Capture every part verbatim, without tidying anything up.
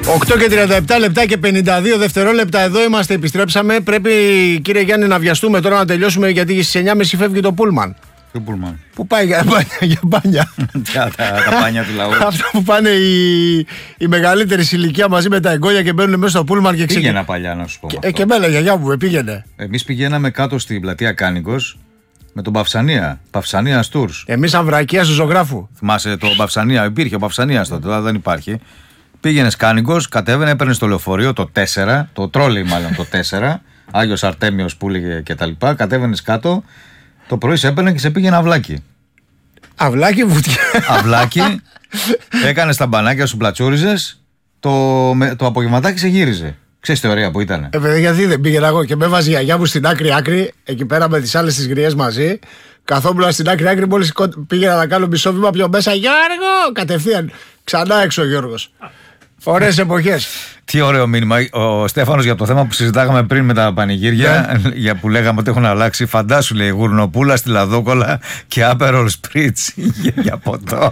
οκτώ και τριάντα επτά λεπτά και πενήντα δύο δευτερόλεπτα. Εδώ είμαστε, επιστρέψαμε. Πρέπει, κύριε Γιάννη, να βιαστούμε τώρα να τελειώσουμε, γιατί στις εννιά και μισή φεύγει το πούλμαν. Το πούλμαν. Που πάει για μπάνια. Για μπάνια. τα, τα, τα μπάνια του λαού. Αυτά που πάνε οι, οι μεγαλύτεροι σε ηλικία μαζί με τα εγγόνια και μπαίνουν μέσα στο πούλμαν και ξεκινάνε. Πήγαινα παλιά, να σου πω. Και, ε, και εμένα, γιαγιά μου, πήγαινε. Εμείς πηγαίναμε κάτω στην πλατεία Κάνικος με τον Παυσανία. Παυσανία Tours. Εμείς αμβρακία του ζωγράφου. Θυμάσαι το Παυσανία, υπήρχε ο Παυσανίας τότε, τώρα δεν υπάρχει. Πήγαινε Κάνικος, κατέβαινε, έπαιρνε το λεωφορείο το τέσσερα, το τρόλεϊ μάλλον το τέσσερα, Άγιος Αρτέμιος που έλεγε κτλ. Κατέβαινε κάτω, το πρωί σε έπαιρνε και σε πήγαινε αυλάκι. Αυλάκι, βουτιά. Αυλάκι, έκανε τα μπανάκια σου, πλατσούριζες, το, το απογευματάκι σε γύριζε. Ξέρεις τι ωραία που ήταν. Ε, παιδί, γιατί δεν πήγαινα εγώ και με έβαζε η γιαγιά μου στην άκρη-άκρη, εκεί πέρα με τις άλλες τις γριές μαζί. Καθόμουν στην άκρη-άκρη, μόλις πήγαινα να κάνω μισό βήμα πιο μέσα. Γιώργο! Κατευθείαν. Ξανά έξω ο Γιώργος. Ωραίες εποχές. Τι ωραίο μήνυμα. Ο Στέφανος για το θέμα που συζητάγαμε πριν με τα πανηγύρια, yeah. για που λέγαμε ότι έχουν αλλάξει. Φαντάσου, λέει, γουρνοπούλα στη Λαδόκολα και άπερολ σπρίτς για ποτό.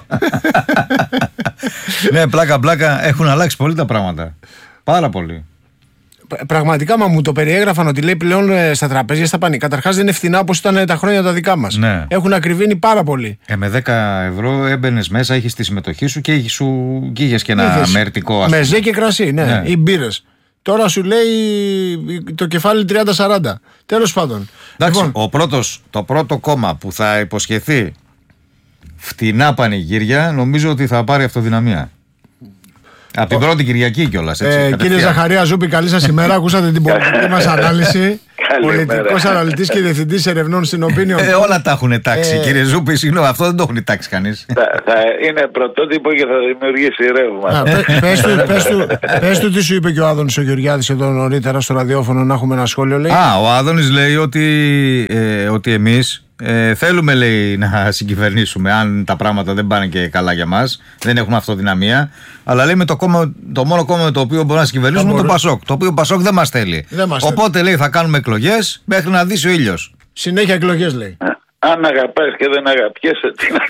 Ναι, πλάκα-πλάκα, έχουν αλλάξει πολύ τα πράγματα. Πάρα πολύ. Πραγματικά, μα μου το περιέγραφαν ότι λέει πλέον ε, στα τραπέζια, στα πανικά. Καταρχάς δεν είναι φθηνά όπως ήταν τα χρόνια τα δικά μας. Ναι. Έχουν ακριβήνει πάρα πολύ. Ε, με δέκα ευρώ έμπαινες μέσα, είχες τη συμμετοχή σου και είχες και ένα είχες μερτικό, ας πούμε. Μεζέ και κρασί, ναι, ναι. Ή μπύρες. Τώρα σου λέει το κεφάλι τριάντα σαράντα. Τέλος πάντων. Εντάξει, λοιπόν, ο πρώτος, το πρώτο κόμμα που θα υποσχεθεί φτηνά πανηγύρια, νομίζω ότι θα πάρει αυτοδυναμία. Από την πρώτη Κυριακή κιόλας. Ε, κύριε Ζαχαρία Ζούπη, καλή σας ημέρα. Ακούσατε την πολιτική μας ανάλυση. Πολιτικός αναλυτής και διευθυντής ερευνών στην Opinion. Ε, όλα τα έχουν τάξει, ε, κύριε Ζούπη. Συγγνώμη, αυτό δεν το έχουν τάξει κανείς. Θα, θα είναι πρωτότυπο και θα δημιουργήσει ρεύμα. Πες του, πες, του, πες του τι σου είπε και ο Άδωνης ο Γεωργιάδης εδώ νωρίτερα στο ραδιόφωνο, να έχουμε ένα σχόλιο, λέει. Α, ο Άδωνης λέει ότι, ε, ότι εμείς ε, θέλουμε, λέει, να συγκυβερνήσουμε αν τα πράγματα δεν πάνε και καλά για μας, δεν έχουμε αυτοδυναμία. Αλλά λέει με το, κόμμα, το μόνο κόμμα με το οποίο μπορούμε να συγκυβερνήσουμε είναι το Πασόκ. Το οποίο Πασόκ δεν μας θέλει. Δεν μας Οπότε θέλει. λέει θα κάνουμε εκλογές μέχρι να δύσει ο ήλιος. Συνέχεια εκλογές, λέει. Αν αγαπάς και δεν αγαπιέσαι, τι να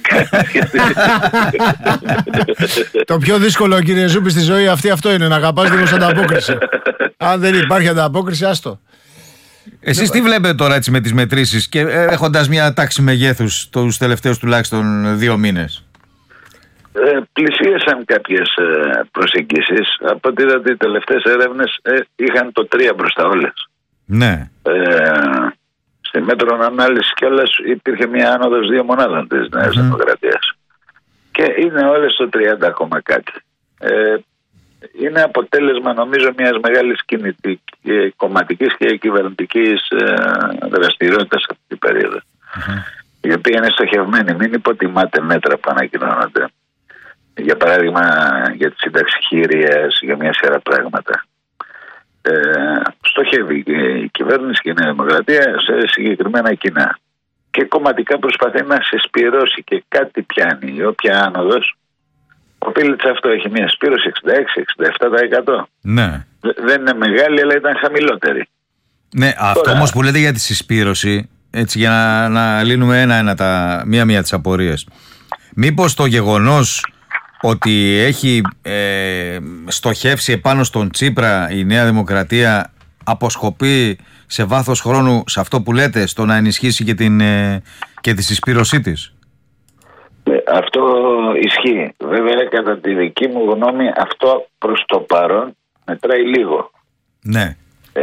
κάνεις. Το πιο δύσκολο, κύριε Ζούπη, στη ζωή αυτή αυτό είναι, να αγαπάς δίχως ανταπόκριση. Αν δεν υπάρχει ανταπόκριση, άστο. Εσείς τι βλέπετε τώρα έτσι με τις μετρήσεις και έχοντας μια τάξη μεγέθους τους τελευταίους τουλάχιστον δύο μήνες? Ε, πλησίασαν κάποιες ε, προσεγγίσεις. Από ό,τι είδατε, οι τελευταίες έρευνες ε, είχαν το τρία μπροστά όλες. Ναι. Ε, στη μέτρον ανάλυση κιόλας υπήρχε μια άνοδος δύο μονάδων της Νέας mm-hmm. Δημοκρατίας. Και είναι όλες το τριάντα ακόμα κάτι. Ε, είναι αποτέλεσμα, νομίζω, μιας μεγάλης κινητικής, κομματικής και κυβερνητικής ε, δραστηριότητας αυτή την περίοδο. Mm-hmm. Η οποία είναι στοχευμένη. Μην υποτιμάτε μέτρα που ανακοινώνονται. Για παράδειγμα, για τη σύνταξη χείριας, για μια σειρά πράγματα. Ε, στοχεύει η κυβέρνηση και η Νέα Δημοκρατία σε συγκεκριμένα κοινά. Και κομματικά προσπαθεί να συσπυρώσει και κάτι πιάνει. Η όποια άνοδος οφείλεται σε αυτό. Έχει μια συσπήρωση εξήντα έξι με εξήντα επτά τοις εκατό. Ναι. Δεν είναι μεγάλη, αλλά ήταν χαμηλότερη. Ναι, αυτό Τώρα... όμως που λέτε για τη συσπήρωση, έτσι για να, να λύνουμε ένα-ένα τα μία-μία τις απορίες. Μήπως το γεγονός ότι έχει ε, στοχεύσει επάνω στον Τσίπρα η Νέα Δημοκρατία αποσκοπεί σε βάθος χρόνου σε αυτό που λέτε, στο να ενισχύσει και, την, ε, και τη συσπήρωσή της? Ε, αυτό ισχύει. Βέβαια, κατά τη δική μου γνώμη, αυτό προς το παρόν μετράει λίγο. Ναι. Ε,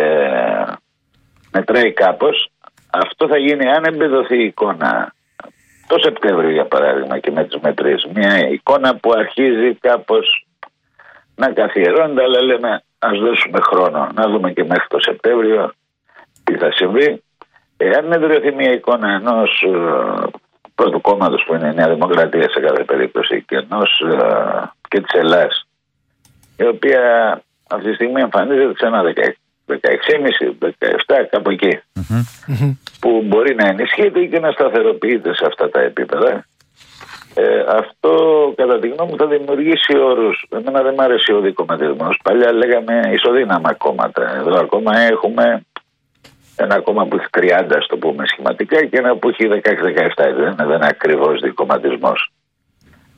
μετράει κάπως. Αυτό θα γίνει αν εμπεδοθεί η εικόνα το Σεπτέμβριο, για παράδειγμα, και με τις μετρήσεις. Μια εικόνα που αρχίζει κάπως να καθιερώνεται, αλλά λέμε ας δώσουμε χρόνο να δούμε και μέχρι το Σεπτέμβριο τι θα συμβεί. Εάν εδραιωθεί μια εικόνα ενός uh, πρώτου κόμματος που είναι η Νέα Δημοκρατία σε κάθε περίπτωση και ενός uh, και της Ελλάδας, η οποία αυτή τη στιγμή εμφανίζεται σε ένα δεκαέξι κόμμα πέντε δεκαεπτά κάπου εκεί, mm-hmm. που μπορεί να ενισχύεται και να σταθεροποιείται σε αυτά τα επίπεδα. Ε, αυτό κατά τη γνώμη μου θα δημιουργήσει όρους. Εμένα δεν μου αρέσει ο δικομματισμός. Παλιά λέγαμε ισοδύναμα κόμματα. Εδώ ακόμα έχουμε ένα κόμμα που έχει τριάντα, στο πούμε σχηματικά, και ένα που έχει δεκαέξι δεκαεπτά. Δεν είναι, δεν είναι ακριβώς δικομματισμός.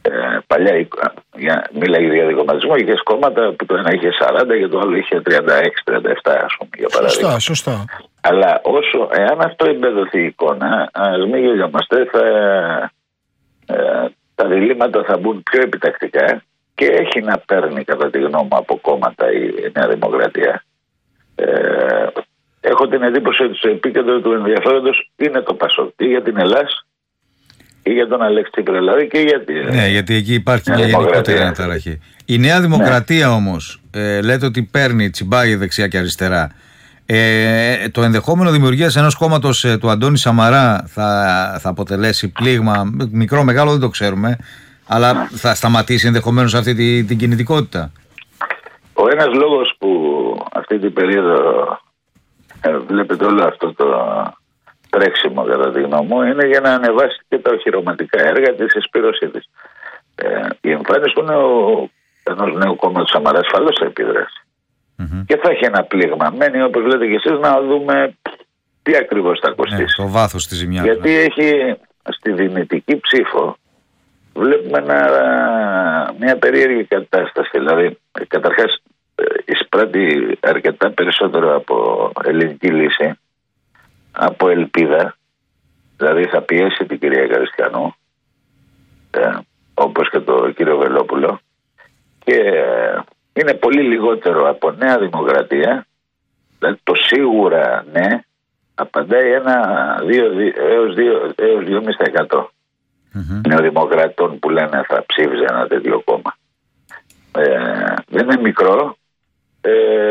Ε, παλιά για, μίλαγε για δικοματισμό, είχε κόμματα που το ένα είχε σαράντα και το άλλο είχε τριάντα έξι τριάντα επτά, ας πούμε, για παράδειγμα. Σωστά, σωστά. Αλλά όσο, εάν αυτό εμπεδοθεί η εικόνα, ας μην γελιόμαστε, θα, ε, τα διλήμματα θα μπουν πιο επιτακτικά και έχει να παίρνει, κατά τη γνώμη μου, από κόμματα η Νέα Δημοκρατία. Ε, έχω την εντύπωση ότι στο επίκεντρο του ενδιαφέροντος είναι το Πασόκ, ή για την Ελλάς ή για τον Αλέξη Τσίπρα, δηλαδή και γιατί. Ναι, γιατί εκεί υπάρχει μια γενικότερη αναταραχή. Η Νέα Δημοκρατία, ναι, όμως, ε, λέτε ότι παίρνει, τσιμπάει δεξιά και αριστερά. Ε, το ενδεχόμενο δημιουργίας ενός κόμματος ε, του Αντώνη Σαμαρά θα, θα αποτελέσει πλήγμα, μικρό μεγάλο δεν το ξέρουμε, αλλά θα σταματήσει ενδεχομένως αυτή την, την κινητικότητα. Ο ένας λόγος που αυτή την περίοδο ε, βλέπετε όλο αυτό το τρέξιμο, κατά τη γνώμη μου, είναι για να ανεβάσει και τα οχυρωματικά έργα της, η συσπήρωσή της. Ε, η εμφάνιση του νέου, ενός νέου κόμματος Σαμαρά ασφαλώς θα επιδράσει. Mm-hmm. Και θα έχει ένα πλήγμα. Μένει, όπως λέτε και εσείς, να δούμε τι ακριβώς θα κοστίσει. Ναι, το βάθος της ζημιάς. Γιατί ναι, έχει στη δυνητική ψήφο, βλέπουμε ένα, μια περίεργη κατάσταση. Δηλαδή, καταρχάς, εισπράττει αρκετά περισσότερο από ελληνική λύση, από ελπίδα. Δηλαδή, θα πιέσει την κυρία Καριστιανού, ε, όπως και το κύριο Βελόπουλο. Και ε, είναι πολύ λιγότερο από Νέα Δημοκρατία. Δηλαδή, το σίγουρα ναι απαντάει ένα δύο έως δύο κόμμα πέντε τοις εκατό mm-hmm. νεοδημοκρατών που λένε θα ψήφιζε ένα τέτοιο κόμμα. Ε, δεν είναι μικρό. Ε,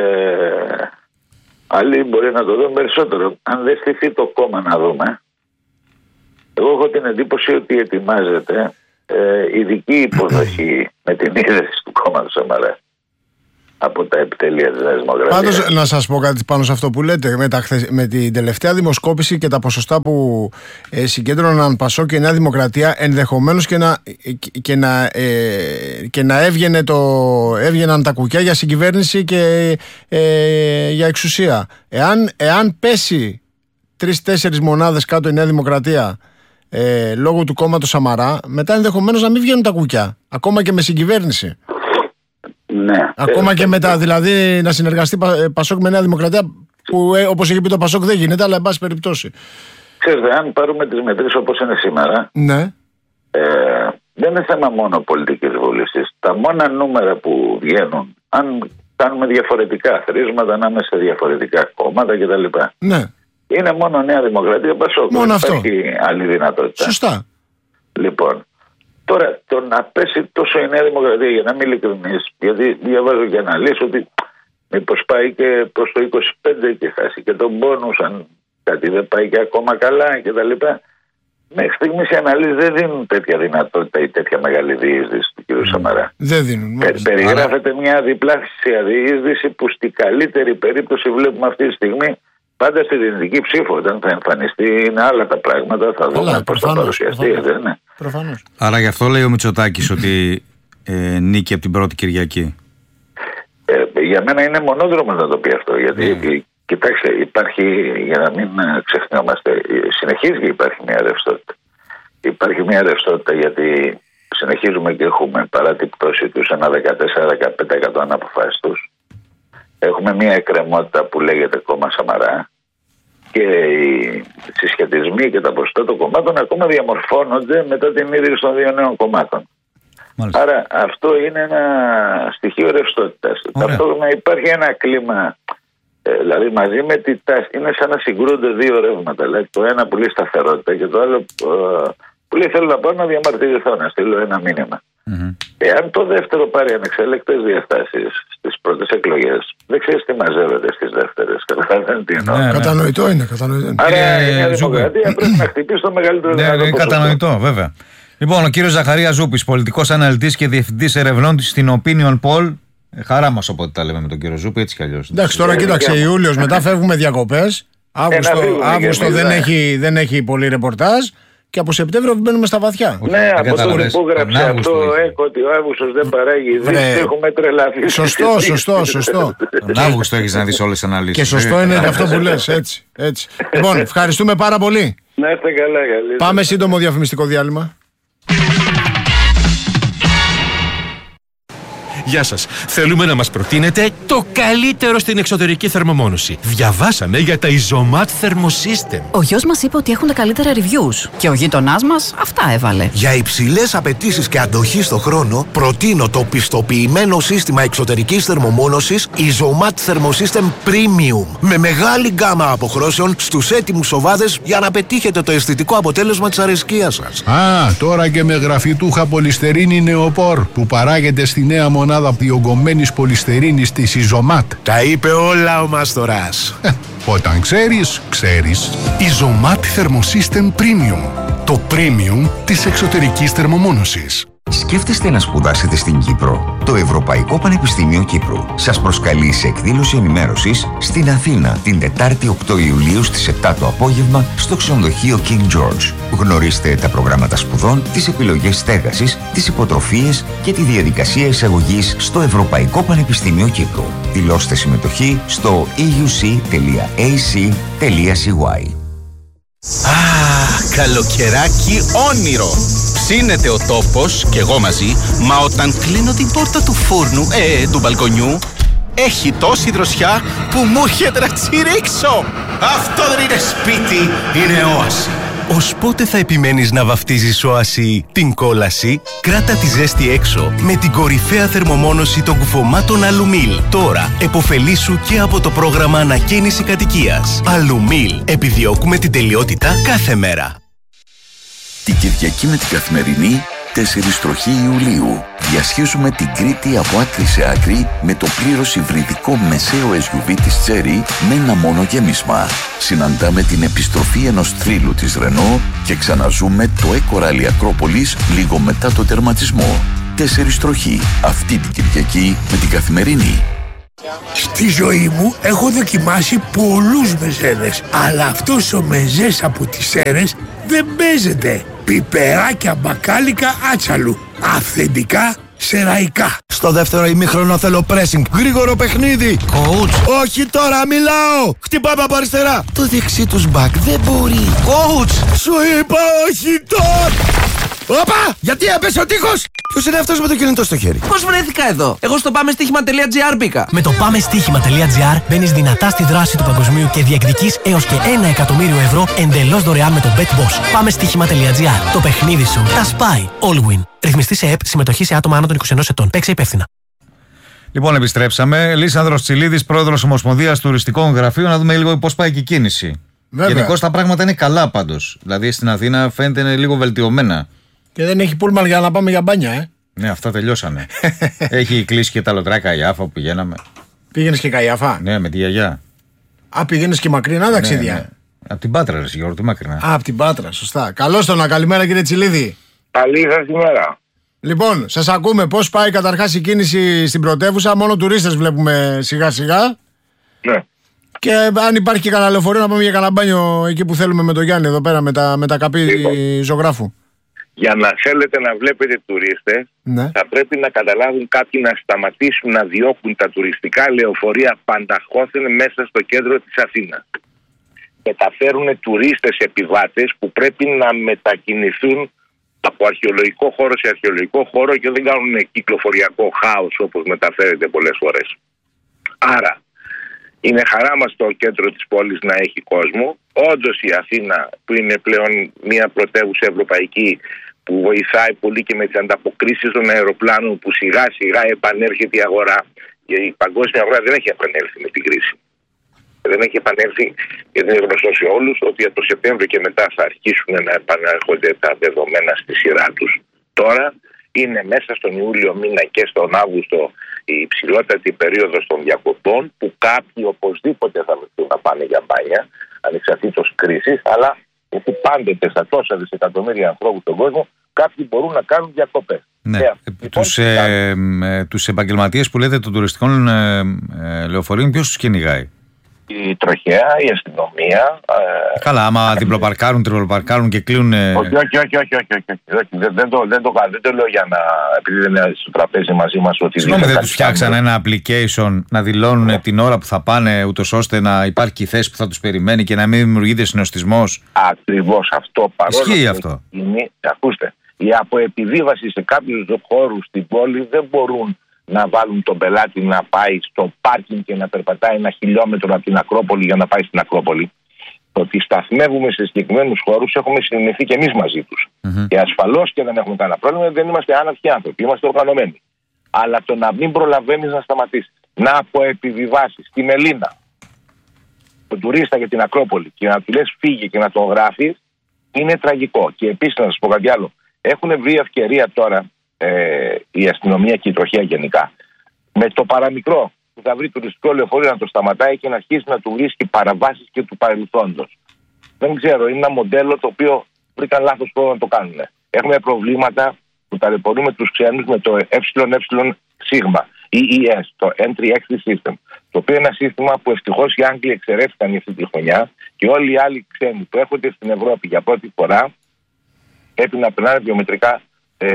άλλοι μπορεί να το δουν περισσότερο. Αν δεν στηθεί το κόμμα, να δούμε. Εγώ έχω την εντύπωση ότι ετοιμάζεται ε, ειδική υποδοχή με την ίδρυση του κόμματος Σαμαρά από τα επιτελεία της Νέας Δημοκρατίας. Πάντως, να σας πω κάτι πάνω σε αυτό που λέτε. Με, τα χθες, με την τελευταία δημοσκόπηση και τα ποσοστά που ε, συγκέντρωναν Πασόκ και Νέα Δημοκρατία, ενδεχομένως και να, και να, ε, και να έβγαινε το, έβγαιναν τα κουκιά για συγκυβέρνηση και ε, για εξουσία. Εάν, εάν πέσει τρεις-τέσσερις μονάδες κάτω η Νέα Δημοκρατία ε, λόγω του κόμματος Σαμαρά, μετά ενδεχομένως να μην βγαίνουν τα κουκιά, ακόμα και με συγκυβέρνηση. Ναι. Ακόμα και μετά, δηλαδή να συνεργαστεί Πασόκ με Νέα Δημοκρατία, που ε, όπως έχει πει το Πασόκ δεν γίνεται, αλλά εν πάση περιπτώσει. Ξέρετε, αν πάρουμε τις μετρήσεις όπως είναι σήμερα, ναι, ε, δεν είναι θέμα μόνο πολιτικής βούλησης. Τα μόνα νούμερα που βγαίνουν, αν κάνουμε διαφορετικά θρίσματα ανάμεσα σε διαφορετικά κόμματα κτλ. Ναι. Είναι μόνο Νέα Δημοκρατία, Πασόκ. Μόνο δεν αυτό. υπάρχει άλλη δυνατότητα. Σωστά. Λοιπόν, τώρα το να πέσει τόσο η Νέα Δημοκρατία, για να μην ειλικρινείς, γιατί διαβάζω και αναλύσεις ότι μήπως πάει και προς το είκοσι πέντε και χάσει και τον πόνους, αν κάτι δεν πάει και ακόμα καλά κτλ. Μέχρι στιγμής οι αναλύσεις δεν δίνουν τέτοια δυνατότητα ή τέτοια μεγάλη διείσδυση του κ. Σαμαρά. Δεν δίνουν. Πε, περιγράφεται Άρα... μια διπλάσια διείσδυση που στη καλύτερη περίπτωση βλέπουμε αυτή τη στιγμή. Πάντα στη δυνητική ψήφο, όταν θα εμφανιστεί, είναι άλλα τα πράγματα. Θα δούμε πώς θα παρουσιαστεί. Δεν είναι. Προφανώς. Άρα γι' αυτό λέει ο Μητσοτάκης ότι ε, νίκη από την πρώτη Κυριακή. Ε, για μένα είναι μονόδρομο να το πει αυτό. Γιατί, mm. κοιτάξτε, υπάρχει, για να μην ξεχνιόμαστε, συνεχίζει και υπάρχει μια ρευστότητα. Υπάρχει μια ρευστότητα γιατί συνεχίζουμε και έχουμε παρά την πτώση τους ένα δεκατέσσερα με δεκαπέντε τοις εκατό αναποφάσεις τους. Έχουμε μια εκκρεμότητα που λέγεται κόμμα Σαμαρά και οι συσχετισμοί και τα ποσοστά των κομμάτων ακόμα διαμορφώνονται μετά την ίδρυση των δύο νέων κομμάτων. Μάλιστα. Άρα αυτό είναι ένα στοιχείο ρευστότητας. Ταυτόχρονα υπάρχει ένα κλίμα, ε, δηλαδή μαζί με τη τάση, είναι σαν να συγκρούνται δύο ρεύματα. Δηλαδή το ένα που λέει σταθερότητα και το άλλο ε, που λέει θέλω να πάω να διαμαρτυρηθώ, να στείλω ένα μήνυμα. Mm-hmm. Εάν το δεύτερο πάρει ανεξέλεκτες διαστάσεις στις πρώτες εκλογές, δεν ξέρεις τι μαζεύεται στις δεύτερες. Καταλαβαίνετε τι εννοώ. Ναι, κατανοητό είναι. Κατανοητό. Άρα ε, η Νέα Δημοκρατία πρέπει να χτυπήσει το μεγαλύτερο δυνατό. Ναι, είναι κατανοητό, βέβαια. Λοιπόν, ο κύριος Ζαχαρίας Ζούπης, πολιτικός αναλυτής και διευθυντής ερευνών στην Opinion Poll. Χαρά μας οπότε τα λέμε με τον κύριο Ζούπη, έτσι κι αλλιώς. Εντάξει, τώρα κοίταξε, Ιούλιος, μετά φεύγουμε διακοπές. Αύγουστο, Αύγουστο δεν, έχει, δεν έχει πολύ ρεπορτάζ. Και από Σεπτέμβριο μπαίνουμε στα βαθιά. Ναι, από τότε που γράψε αυτό έκο ότι ο Αύγουστος δεν παράγει ειδήσεις, έχουμε τρελαθεί. Σωστό, σωστό, σωστό. Τον Αύγουστο έχεις να δεις όλες τις αναλύσεις. Και σωστό είναι αυτό που λες, έτσι, έτσι. Λοιπόν, ευχαριστούμε πάρα πολύ. Να είστε καλά, καλή. Πάμε σύντομο διαφημιστικό διάλειμμα. Γεια σας. Θέλουμε να μας προτείνετε το καλύτερο στην εξωτερική θερμομόνωση. Διαβάσαμε για τα Isomat Thermosystem. Ο γιος μας είπε ότι έχουν τα καλύτερα reviews. Και ο γείτονάς μας αυτά έβαλε. Για υψηλές απαιτήσεις και αντοχή στο χρόνο, προτείνω το πιστοποιημένο σύστημα εξωτερικής θερμομόνωσης Isomat Thermosystem Premium. Με μεγάλη γκάμα αποχρώσεων στους έτοιμους σοβάδες για να πετύχετε το αισθητικό αποτέλεσμα της αρεσκίας σας. Α, τώρα και με γραφιτούχα πολυστερίνη νεοπόρ που παράγεται στη νέα μονάδα διογκωμένης πολυστερίνης της Isomat. Τα είπε όλα ο Μάστορας. Όταν ξέρεις, ξέρεις. Isomat Thermosystem Premium. Το premium της εξωτερικής θερμομόνωσης. Σκέφτεστε να σπουδάσετε στην Κύπρο? Το Ευρωπαϊκό Πανεπιστήμιο Κύπρου σας προσκαλεί σε εκδήλωση ενημέρωσης στην Αθήνα την Τετάρτη οκτώ Ιουλίου στις επτά το απόγευμα στο ξενοδοχείο King George. Γνωρίστε τα προγράμματα σπουδών, τις επιλογές στέγασης, τις υποτροφίες και τη διαδικασία εισαγωγής στο Ευρωπαϊκό Πανεπιστήμιο Κύπρου. Δηλώστε συμμετοχή στο e u c τελεία a c τελεία c y. Α, καλοκαιράκι όνειρο! Ψήνεται ο τόπος και εγώ μαζί, μα όταν κλείνω την πόρτα του φούρνου, ε, του μπαλκονιού, έχει τόση δροσιά που μου έρχεται να τσιρίξω! Αυτό δεν είναι σπίτι, είναι όαση! Ως πότε θα επιμένεις να βαφτίζεις όαση την κόλαση? Κράτα τη ζέστη έξω με την κορυφαία θερμομόνωση των κουφωμάτων Αλουμίλ. Τώρα εποφελήσου και από το πρόγραμμα ανακαίνιση κατοικίας. Αλουμίλ. Επιδιώκουμε την τελειότητα κάθε μέρα. Την Κυριακή με την Καθημερινή, τέσσερις τροχή Ιουλίου. Διασχίζουμε την Κρήτη από άκρη σε άκρη με το πλήρως υβριδικό μεσαίο ες γιου βι της Cherry με ένα μόνο γέμισμα. Συναντάμε την επιστροφή ενός θρύλου της Renault και ξαναζούμε το Eco-Rally Ακρόπολης λίγο μετά το τερματισμό. Τέσσερις τροχή αυτή την Κυριακή με την Καθημερινή. Στη ζωή μου έχω δοκιμάσει πολλούς μεζέδες, αλλά αυτός ο μεζές από τις Σέρρες δεν παίζεται. Πιπεράκια μπακάλικα άτσαλου, αυθεντικά σεραϊκά. Στο δεύτερο ημίχρονο θέλω pressing, γρήγορο παιχνίδι. Coach. Όχι τώρα, μιλάω. Χτυπάμε από αριστερά. Το δεξί τους μπακ δεν μπορεί. Coach. Σου είπα όχι τώρα. Όπα, γιατί έπεσε ο τείχος. Ποιος είναι αυτός με το κινητό στο χέρι? Πώς βρέθηκα εδώ? Εγώ στο πάμεστίχημα τελεία τζι άρ μπήκα. Με το πάμεστίχημα τελεία τζι άρ μπαίνεις δυνατά στη δράση του παγκοσμίου και διεκδικείς έως και ένα εκατομμύριο ευρώ εντελώς δωρεάν με το BetBoss. πάμεστίχημα τελεία τζι άρ. Το παιχνίδι σου τα σπάει. All win. Ρυθμιστή σε ΕΠ, συμμετοχή σε άτομα άνω των είκοσι ενός ετών. Παίξε υπεύθυνα. Λοιπόν, επιστρέψαμε. Λίσανδρος Τσιλίδης, πρόεδρος Ομοσπονδίας Τουριστικών Γραφείων. Να δούμε λίγο πώς πάει και η κίνηση. Γενικώς τα πράγματα είναι καλά πάντως. Δηλαδή στην Αθήνα φαίνεται είναι λίγο βελτιωμένα. Και δεν έχει πούλμαν για να πάμε για μπάνια, ε. Ναι, αυτά τελειώσανε. Έχει κλείσει και τα λοτρά Καϊάφα που πηγαίναμε. Πήγαινες και Καϊάφα? Ναι, με τη γιαγιά. Α, πήγαινες και μακρινά ταξίδια. Ναι, ναι. Από την Πάτρα, ρε Γιώργο, τι μακρινά. Α, από την Πάτρα, σωστά. Καλώς τον, καλημέρα κύριε Τσιλίδη. Καλή σας ημέρα. Λοιπόν, σας ακούμε. Πώς πάει καταρχάς η κίνηση στην πρωτεύουσα? Μόνο τουρίστες βλέπουμε σιγά σιγά. Ναι. Και αν υπάρχει και κανένα λεωφορείο να πάμε για κανένα μπάνιο εκεί που θέλουμε με τον Γιάννη εδώ πέρα με τα, με τα καπί λοιπόν. Ζωγράφου. Για να θέλετε να βλέπετε τουρίστες, ναι. θα πρέπει να καταλάβουν κάποιοι να σταματήσουν να διώκουν τα τουριστικά λεωφορεία πανταχώθεν μέσα στο κέντρο της Αθήνας. Μεταφέρουν τουρίστες επιβάτες που πρέπει να μετακινηθούν από αρχαιολογικό χώρο σε αρχαιολογικό χώρο και δεν κάνουν κυκλοφοριακό χάος όπως μεταφέρεται πολλές φορές. Άρα, είναι χαρά μας το κέντρο της πόλης να έχει κόσμο. Όντως η Αθήνα που είναι πλέον μια πρωτεύουσα ευρωπαϊκή που βοηθάει πολύ και με τις ανταποκρίσεις των αεροπλάνων που σιγά σιγά επανέρχεται η αγορά. Η παγκόσμια αγορά δεν έχει επανέλθει με την κρίση. Δεν έχει επανέλθει γιατί είναι γνωστό σε όλους ότι από το Σεπτέμβριο και μετά θα αρχίσουν να επανέρχονται τα δεδομένα στη σειρά τους. Τώρα είναι μέσα στον Ιούλιο μήνα και στον Αύγουστο η υψηλότερη περίοδος των διακοπών που κάποιοι οπωσδήποτε θα βρεθούν να πάνε για μπάνια ανεξαρτήτως κρίσης, αλλά γιατί πάντοτε στα τόσα δισεκατομμύρια ανθρώπους στον κόσμο κάποιοι μπορούν να κάνουν διακοπές. Ναι. Ε, τους, ε, ε, τους επαγγελματίες που λέτε των τουριστικών ε, ε, λεωφορείων ποιος τους κυνηγάει? Η τροχέα, η αστυνομία. Ε, Καλά, άμα ε, διπλοπαρκάρουν, τριπλοπαρκάρουν και κλείνουν. Ε... Όχι, όχι, όχι, όχι, όχι, όχι, όχι. Δεν, δεν, το, δεν, το, δεν το λέω για να. Επειδή δεν είναι στο τραπέζι μαζί μας ότι. Συγγνώμη, δεν τους φτιάξαν ένα application να δηλώνουν yeah. την ώρα που θα πάνε, ούτως ώστε να υπάρχει η θέση που θα τους περιμένει και να μην δημιουργείται συνοστισμός? Ακριβώς αυτό. Ισχύει αυτό. Είναι, ακούστε, η αποεπιβίβαση σε κάποιους χώρους στην πόλη δεν μπορούν να βάλουν τον πελάτη να πάει στο πάρκινγκ και να περπατάει ένα χιλιόμετρο από την Ακρόπολη για να πάει στην Ακρόπολη. Το ότι σταθμεύουμε σε συγκεκριμένους χώρους έχουμε συνεννοηθεί και εμείς μαζί τους. Mm-hmm. Και ασφαλώς και δεν έχουμε κανένα πρόβλημα, δεν είμαστε άναρχοι άνθρωποι, είμαστε οργανωμένοι. Αλλά το να μην προλαβαίνεις να σταματήσεις, να αποεπιβιβάσεις τη Μελίνα, τον τουρίστα για την Ακρόπολη και να του λες φύγε και να τον γράφεις, είναι τραγικό. Και επίσης να σας πω κάτι άλλο. Έχουν βρει ευκαιρία τώρα ε, η αστυνομία και η τροχέα γενικά. Με το παραμικρό που θα βρει τουριστικό λεωφορείο να το σταματάει και να αρχίσει να του βρίσκει παραβάσεις και του παρελθόντος. Δεν ξέρω, είναι ένα μοντέλο το οποίο βρήκαν λάθος τρόπο να το κάνουν. Έχουμε προβλήματα που ταλαιπωρούμε τους ξένους με το ΕΕΣ ή ι ες, το Entry Exit System. Το οποίο είναι ένα σύστημα που ευτυχώς οι Άγγλοι εξαιρέθηκαν αυτή τη χρονιά και όλοι οι άλλοι ξένοι που έρχονται στην Ευρώπη για πρώτη φορά πρέπει να περνάνε βιομετρικά ε,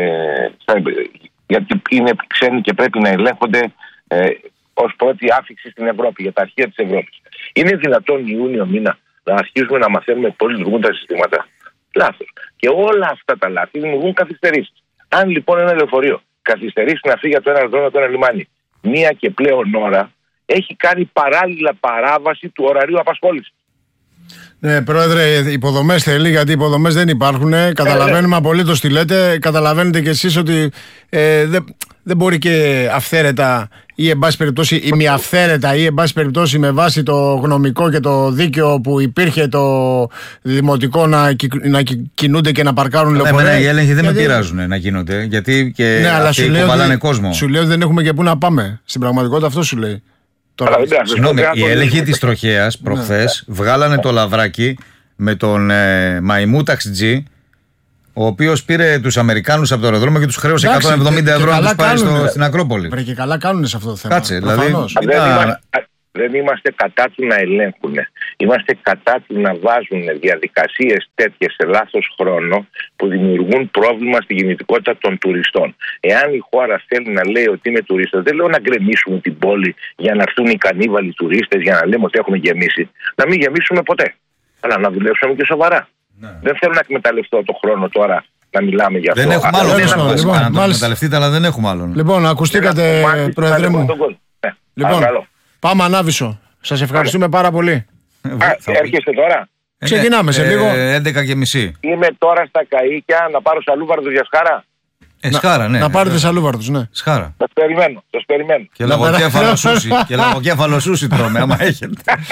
γιατί είναι ξένοι και πρέπει να ελέγχονται ε, ως πρώτη άφιξη στην Ευρώπη, για τα αρχεία της Ευρώπης. Είναι δυνατόν Ιούνιο μήνα να αρχίσουμε να μαθαίνουμε πώς λειτουργούν τα συστήματα? Λάθος. Και όλα αυτά τα λάθη δημιουργούν καθυστερήσεις. Αν λοιπόν ένα λεωφορείο καθυστερήσει να φύγει από το ένα αεροδρόμιο από το ένα λιμάνι μία και πλέον ώρα, έχει κάνει παράλληλα παράβαση του ωραρίου απασχόλησης. Ναι, Πρόεδρε, υποδομές θέλει, γιατί υποδομές δεν υπάρχουν. Καταλαβαίνουμε απολύτως τι λέτε. Καταλαβαίνετε κι εσείς ότι ε, δεν, δεν μπορεί και αυθαίρετα ή εν πάση περιπτώσει ημιαυθαίρετα ή εν πάση περιπτώσει με βάση το γνωμικό και το δίκαιο που υπήρχε το δημοτικό να, να κινούνται και να παρκάρουν λεωφορεία. Ναι, οι έλεγχοι δεν γιατί... με πειράζουν να γίνονται, γιατί και ναι, αυτοί που βάλανε κόσμο. Σου λέει ότι δεν έχουμε και πού να πάμε. Στην πραγματικότητα αυτό σου λέει. Τώρα, συγγνώμη, οι έλεγχοι της τροχέας προχθές ναι. βγάλανε το λαβράκι με τον ε, μαϊμού ταξιτζή, ο οποίος πήρε τους Αμερικάνους από το αεροδρόμιο και τους χρέωσε εκατόν εβδομήντα ευρώ να τους πάρει στο, στην Ακρόπολη. Βρε, και καλά κάνουν σε αυτό το θέμα. Κάτσε, δηλαδή. Δεν είμαστε, δεν είμαστε κατά του να ελέγχουν. Είμαστε κατά του να βάζουν διαδικασίες τέτοιες σε λάθος χρόνο που δημιουργούν πρόβλημα στη κινητικότητα των τουριστών. Εάν η χώρα θέλει να λέει ότι είμαι τουρίστας, δεν λέω να γκρεμίσουμε την πόλη για να έρθουν οι κανίβαλοι τουρίστες, για να λέμε ότι έχουμε γεμίσει. Να μην γεμίσουμε ποτέ. Αλλά να δουλέψουμε και σοβαρά. Ναι. Δεν θέλω να εκμεταλλευτώ το χρόνο τώρα να μιλάμε για αυτό. Δεν έχουμε άλλο. Δεν έχουμε λοιπόν, να το εκμεταλλευτείτε, αλλά δεν έχουμε άλλον. Λοιπόν, ακουστήκατε, Πρόεδρε μου. Ναι. Λοιπόν, πάμε Ανάβησο. Σας ευχαριστούμε πάρα πολύ. Α, έρχεστε τώρα. Ξεκινάμε σε λίγο. έντεκα και μισή. Είμαι τώρα στα Καΐκια να πάρω σαλούβαρδους για Σχάρα. Ε, σχάρα, ναι. Να πάρετε σαλούβαρδους, ναι. Σχάρα. Σας περιμένω, σας περιμένω. Και λαγοκέφαλο σούσι. Και λαγοκέφαλο σούσι τρώμε, άμα έχετε.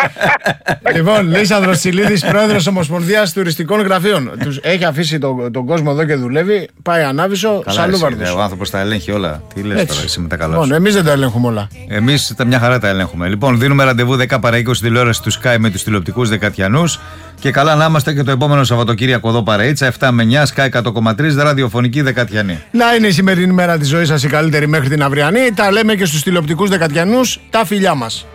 Λοιπόν, Λύσανδρος Τσιλίδης, πρόεδρος Ομοσπονδίας Τουριστικών Γραφείων. Τους έχει αφήσει τον, τον κόσμο εδώ και δουλεύει. Πάει Ανάβησο, σαλούβαρδους. Ο άνθρωπος τα ελέγχει όλα. Τι λες τώρα, εσύ με τα καλά σου. Λοιπόν, εμείς δεν τα ελέγχουμε όλα. Εμείς μια χαρά τα ελέγχουμε. Λοιπόν, δίνουμε ραντεβού δέκα παρά είκοσι τηλεόραση του Sky με τους τηλεοπτικούς Δεκατιανούς. Και καλά να είμαστε και το επόμενο Σαββατοκύριακο εδώ παραίτσα, επτά με εννιά, Sky εκατό κόμμα τρία, ραδιοφωνική Δεκατιανή. Να είναι η σημερινή μέρα της ζωής σας η καλύτερη μέχρι την αυριανή. Τα λέμε και στους τηλεοπτικούς Δεκατιανούς. Τα φιλιά μας.